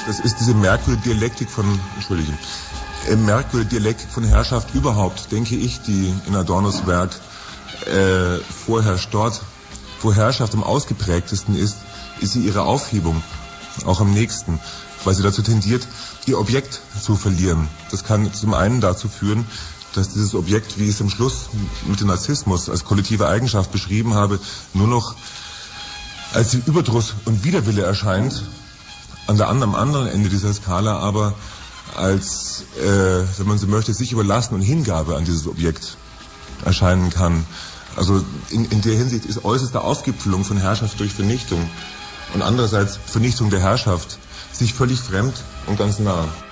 Das ist diese merkwürdige Dialektik von Herrschaft überhaupt, denke ich, die in Adornos Werk vorherrscht. Dort, wo Herrschaft am ausgeprägtesten ist sie ihre Aufhebung auch am nächsten, weil sie dazu tendiert, ihr Objekt zu verlieren. Das kann zum einen dazu führen, dass dieses Objekt, wie ich es am Schluss mit dem Narzissmus als kollektive Eigenschaft beschrieben habe, nur noch als Überdruss und Widerwille erscheint, am anderen Ende dieser Skala aber als, wenn man so möchte, sich überlassen und Hingabe an dieses Objekt erscheinen kann. Also in der Hinsicht ist äußerste Aufgipfelung von Herrschaft durch Vernichtung und andererseits Vernichtung der Herrschaft sich völlig fremd und ganz nah.